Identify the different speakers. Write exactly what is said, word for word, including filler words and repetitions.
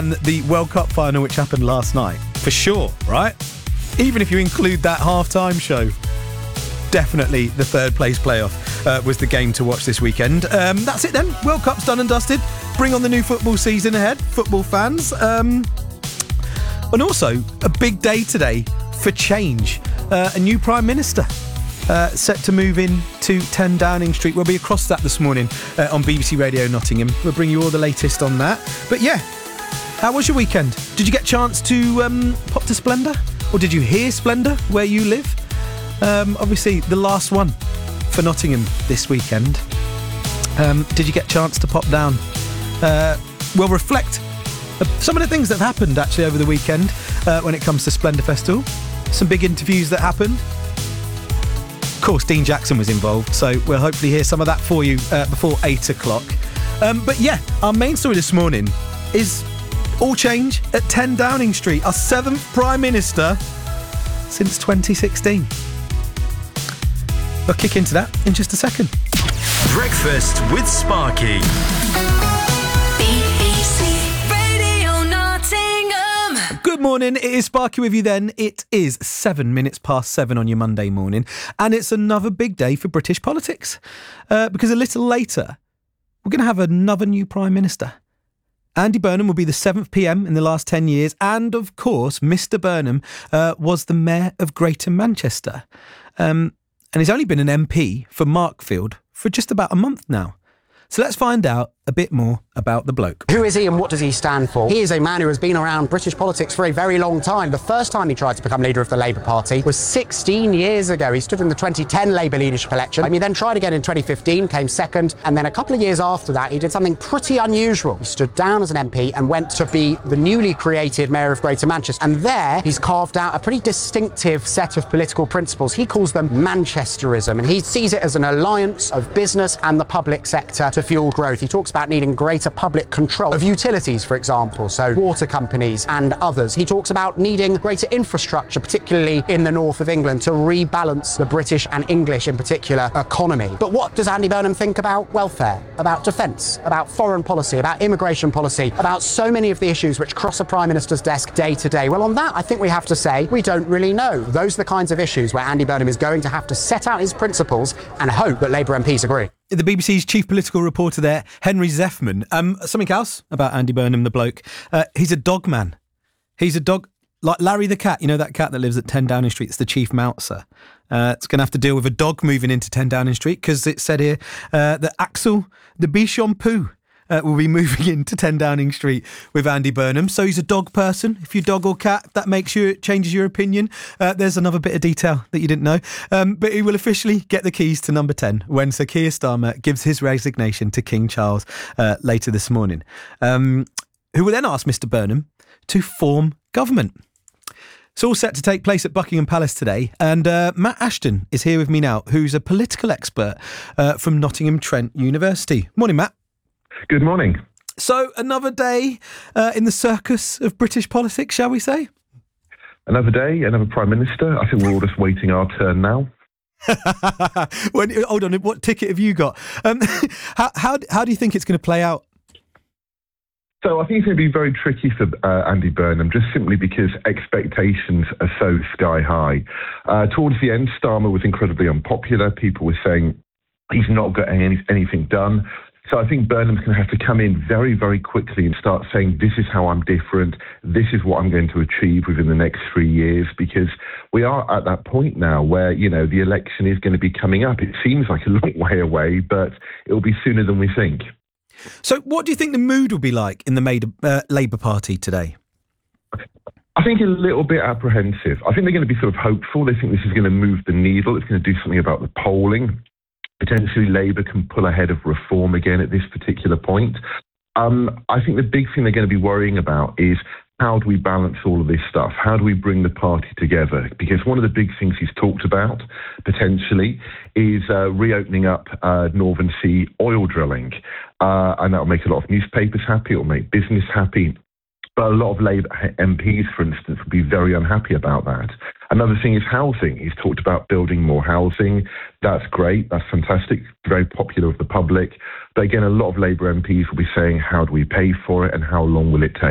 Speaker 1: And the World Cup final, which happened last night, for sure, right? Even if you include that half-time show, definitely the third place playoff uh, was the game to watch this weekend. Um, that's it then. World Cup's done and dusted. Bring on the new football season ahead, football fans. Um, and also, a big day today for change. Uh, a new Prime Minister uh, set to move in to ten Downing Street. We'll be across that this morning uh, on B B C Radio Nottingham. We'll bring you all the latest on that. But yeah, how was your weekend? Did you get a chance to um, pop to Splendour? Or did you hear Splendour where you live? Um, obviously, the last one for Nottingham this weekend. Um, did you get a chance to pop down? Uh, we'll reflect some of the things that have happened actually over the weekend uh, when it comes to Splendour Festival. Some big interviews that happened. Of course, Dean Jackson was involved, so we'll hopefully hear some of that for you uh, before eight o'clock. Um, but yeah, our main story this morning is all change at ten Downing Street, our seventh Prime Minister since twenty sixteen. We'll kick into that in just a second.
Speaker 2: Breakfast with Sparky.
Speaker 1: Good morning, it is Sparky with you then. It is seven minutes past seven on your Monday morning, and it's another big day for British politics. Uh, because a little later, we're going to have another new Prime Minister. Andy Burnham will be the seventh P M in the last ten years, and of course, Mister Burnham uh, was the Mayor of Greater Manchester. Um, and he's only been an M P for Markfield for just about a month now. So let's find out a bit more about the bloke.
Speaker 3: Who is he and what does he stand for? He is a man who has been around British politics for a very long time. The first time he tried to become leader of the Labour Party was sixteen years ago. He stood in the twenty ten Labour leadership election. He then tried again in twenty fifteen, came second, and then a couple of years after that, he did something pretty unusual. He stood down as an M P and went to be the newly created Mayor of Greater Manchester. And there, he's carved out a pretty distinctive set of political principles. He calls them Manchesterism, and he sees it as an alliance of business and the public sector to fuel growth. He talks about needing greater public control of utilities, for example, so water companies and others. He talks about needing greater infrastructure, particularly in the north of England, to rebalance the British and English, in particular, economy. But what does Andy Burnham think about welfare, about defence, about foreign policy, about immigration policy, about so many of the issues which cross a Prime Minister's desk day to day? Well, on that, I think we have to say we don't really know. Those are the kinds of issues where Andy Burnham is going to have to set out his principles and hope that Labour M Ps agree.
Speaker 1: The B B C's chief political reporter there, Henry Zeffman. Um, something else about Andy Burnham, the bloke. Uh, he's a dog man. He's a dog, like Larry the cat. You know that cat that lives at ten Downing Street? It's the chief mouser. Uh, it's going to have to deal with a dog moving into ten Downing Street because it said here uh, that Axel, the Bichon Poo, Uh, will be moving into ten Downing Street with Andy Burnham. So he's a dog person. If you're dog or cat, that makes you, it changes your opinion. Uh, there's another bit of detail that you didn't know. Um, but he will officially get the keys to number ten when Sir Keir Starmer gives his resignation to King Charles uh, later this morning. Um, who will then ask Mister Burnham to form government. It's all set to take place at Buckingham Palace today, and uh, Matt Ashton is here with me now, who's a political expert uh, from Nottingham Trent University. Morning, Matt.
Speaker 4: Good morning.
Speaker 1: So, another day uh, in the circus of British politics, shall we say?
Speaker 4: Another day, another Prime Minister. I think we're all just waiting our turn now.
Speaker 1: when, hold on, what ticket have you got? Um, how, how how do you think it's going to play out?
Speaker 4: So I think it's going to be very tricky for uh, Andy Burnham, just simply because expectations are so sky high. Uh, towards the end, Starmer was incredibly unpopular. People were saying he's not got any, anything done. So I think Burnham's going to have to come in very, very quickly and start saying, this is how I'm different. This is what I'm going to achieve within the next three years, because we are at that point now where, you know, the election is going to be coming up. It seems like a long way away, but it will be sooner than we think.
Speaker 1: So what do you think the mood will be like in the uh, Labour Party today?
Speaker 4: I think a little bit apprehensive. I think they're going to be sort of hopeful. They think this is going to move the needle. It's going to do something about the polling. Potentially Labour can pull ahead of reform again at this particular point. Um, I think the big thing they're going to be worrying about is how do we balance all of this stuff? How do we bring the party together? Because one of the big things he's talked about, potentially, is uh, reopening up uh, Northern Sea oil drilling. Uh, and that will make a lot of newspapers happy. It will make business happy. But a lot of Labour M Ps, for instance, will be very unhappy about that. Another thing is housing. He's talked about building more housing. That's great. That's fantastic. Very popular with the public. But again, a lot of Labour M Ps will be saying, how do we pay for it and how long will it take?